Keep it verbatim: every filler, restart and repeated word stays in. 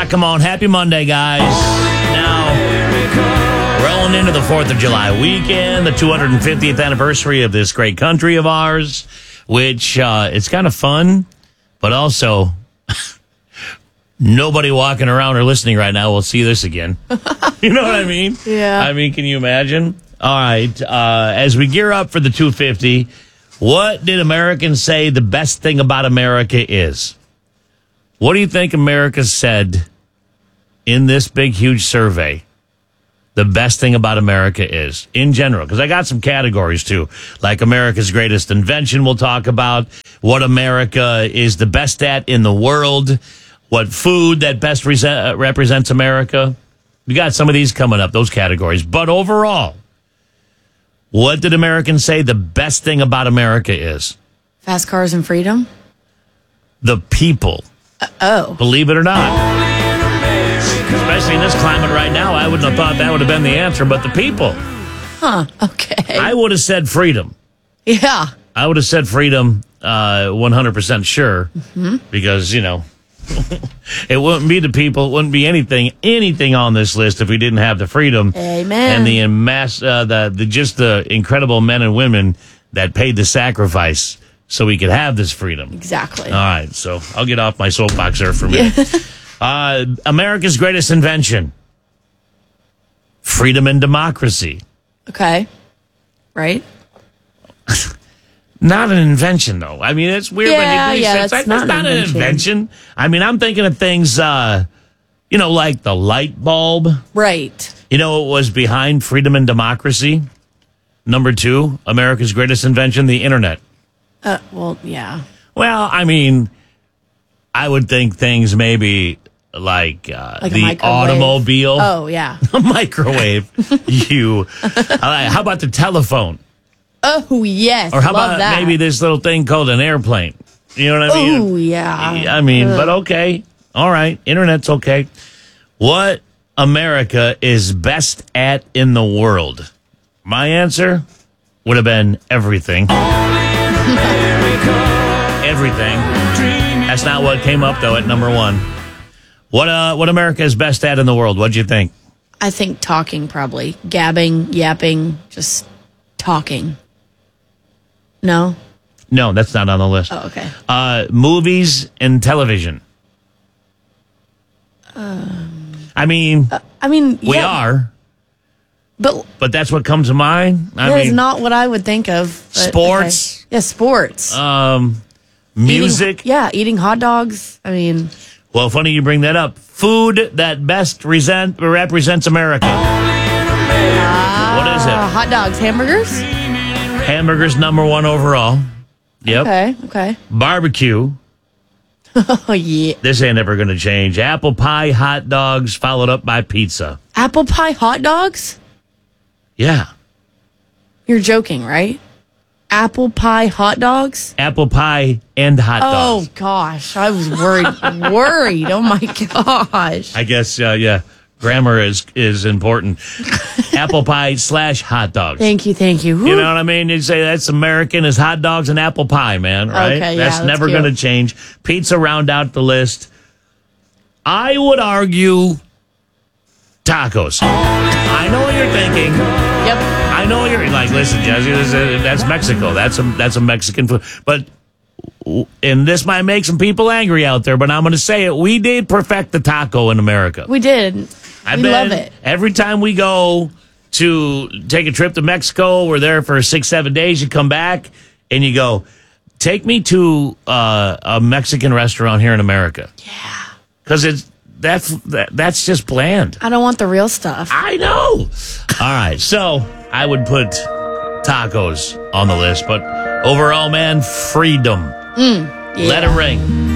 Yeah, come on. Happy Monday, guys. Now, rolling into the fourth of July weekend, the two hundred fiftieth anniversary of this great country of ours, which uh, it's kind of fun, but also nobody walking around or listening right now will see this again. You know what I mean? Yeah. I mean, can you imagine? All right. Uh, as we gear up for the two fifty, what did Americans say the best thing about America is? What do you think America said in this big, huge survey? The best thing about America is, in general, because I got some categories too, like America's greatest invention we'll talk about, what America is the best at in the world, what food that best re- represents America. We got some of these coming up, those categories. But overall, what did Americans say the best thing about America is? Fast cars and freedom? The people. Uh, oh. Believe it or not. Especially in this climate right now, I wouldn't have thought that would have been the answer, but the people. Huh, okay. I would have said freedom. Yeah. I would have said freedom uh, one hundred percent sure, mm-hmm. because, you know, it wouldn't be the people, it wouldn't be anything, anything on this list if we didn't have the freedom. Amen. And the mass, uh, the, the just the incredible men and women that paid the sacrifice so we could have this freedom. Exactly. All right, so I'll get off my soapbox there for a minute. uh, America's greatest invention. Freedom and democracy. Okay. Right? Not an invention, though. I mean, it's weird yeah, when you do yeah, it's that's like, not, not an invention. invention. I mean, I'm thinking of things, uh, you know, like the light bulb. Right. You know what was behind freedom and democracy? Number two, America's greatest invention, the internet. Uh, well, yeah. Well, I mean, I would think things maybe like, uh, like the automobile. Oh, yeah. A microwave. you. Uh, how about the telephone? Oh, yes. Or how Love about that. maybe this little thing called an airplane? You know what I mean? Oh, yeah. I mean, Ugh. But okay. All right. Internet's okay. What America is best at in the world? My answer would have been everything. Everything. That's not what came up, though, at number one. What uh, what America is best at in the world? What'd you think? I think talking, probably. Gabbing, yapping, just talking. No? No, that's not on the list. Oh, okay. Uh, movies and television. Um, I mean, uh, I mean, we yeah, are, but but that's what comes to mind. I that mean, is not what I would think of. But, sports. Okay. Yeah, sports. Um, music. Eating, yeah, eating hot dogs. I mean, well, funny you bring that up. Food that best resent, represents America. Uh, what is it? Hot dogs, hamburgers. Hamburgers number one overall. Yep. Okay. Okay. Barbecue. Oh yeah. This ain't ever going to change. Apple pie, hot dogs, followed up by pizza. Apple pie, hot dogs. Yeah. You're joking, right? Apple pie, hot dogs. Apple pie and hot dogs. Oh gosh, I was worried. worried. Oh my gosh. I guess. Uh, yeah. Grammar is is important. Apple pie slash hot dogs. Thank you, thank you. Woo. You know what I mean? You say that's American is hot dogs and apple pie, man, right? Okay, yeah, that's, that's never cute. going to change. Pizza round out the list. I would argue tacos. I know what you're thinking. Yep. I know you're like, listen, Jesse, this is, that's Mexico. That's a that's a Mexican food. But and this might make some people angry out there, but I'm going to say it. We did perfect the taco in America. We did. I've we been, love it. Every time we go to take a trip to Mexico, we're there for six, seven days. You come back and you go, take me to uh, a Mexican restaurant here in America. Yeah. Because it's that's that, that's just bland. I don't want the real stuff. I know. All right. So I would put tacos on the list. But overall, man, freedom. Mm, yeah. Let it ring.